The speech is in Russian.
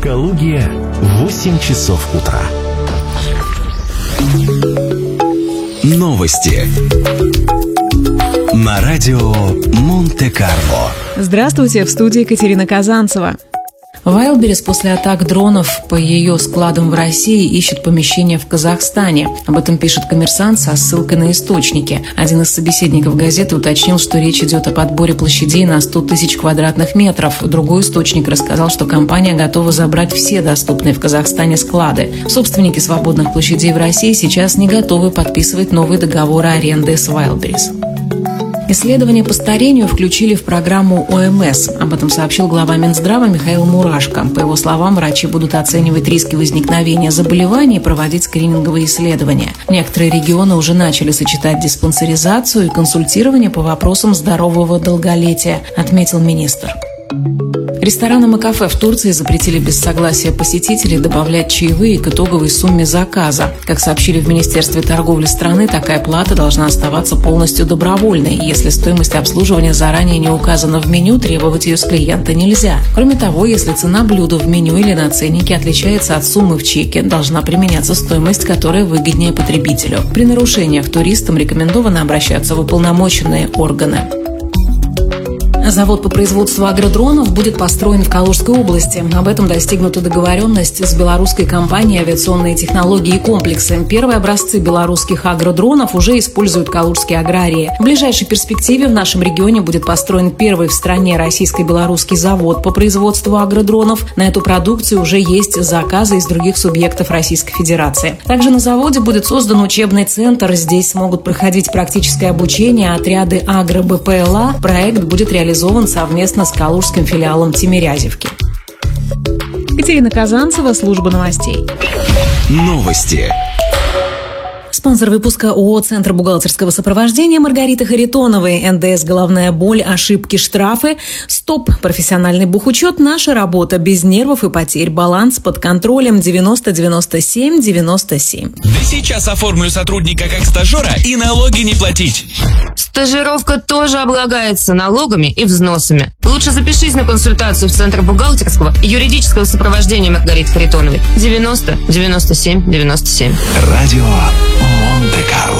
Калуге 8 часов утра. Новости на радио Монте-Карло. Здравствуйте, в студии Екатерина Казанцева. Wildberries после атак дронов по ее складам в России ищет помещение в Казахстане. Об этом пишет «Коммерсант» со ссылкой на источники. Один из собеседников газеты уточнил, что речь идет о подборе площадей на 100 тысяч квадратных метров. Другой источник рассказал, что компания готова забрать все доступные в Казахстане склады. Собственники свободных площадей в России сейчас не готовы подписывать новые договоры аренды с Wildberries. Исследования по старению включили в программу ОМС. Об этом сообщил глава Минздрава Михаил Мурашко. По его словам, врачи будут оценивать риски возникновения заболеваний и проводить скрининговые исследования. Некоторые регионы уже начали сочетать диспансеризацию и консультирование по вопросам здорового долголетия, отметил министр. Ресторанам и кафе в Турции запретили без согласия посетителей добавлять чаевые к итоговой сумме заказа. Как сообщили в Министерстве торговли страны, такая плата должна оставаться полностью добровольной. Если стоимость обслуживания заранее не указана в меню, требовать ее с клиента нельзя. Кроме того, если цена блюда в меню или на ценнике отличается от суммы в чеке, должна применяться стоимость, которая выгоднее потребителю. При нарушениях туристам рекомендовано обращаться в уполномоченные органы. Завод по производству агродронов будет построен в Калужской области. Об этом достигнута договоренность с белорусской компанией «Авиационные технологии и комплексы». Первые образцы белорусских агродронов уже используют калужские аграрии. В ближайшей перспективе в нашем регионе будет построен первый в стране российско-белорусский завод по производству агродронов. На эту продукцию уже есть заказы из других субъектов Российской Федерации. Также на заводе будет создан учебный центр. Здесь смогут проходить практическое обучение отряды агро-БПЛА. Проект будет реализован совместно с калужским филиалом Тимирязевки. Екатерина Казанцева, служба новостей. Новости. Спонсор выпуска ООО «Центр бухгалтерского сопровождения» Маргарита Харитоновой. НДС «Головная боль», ошибки, штрафы. Стоп. Профессиональный бухучет. Наша работа. Без нервов и потерь. Баланс под контролем. 90 97 97. Да сейчас оформлю сотрудника как стажера и налоги не платить. Стажировка тоже облагается налогами и взносами. Лучше запишись на консультацию в Центр бухгалтерского и юридического сопровождения Маргариты Харитоновой. 90 97 97. Радио Монте-Карло.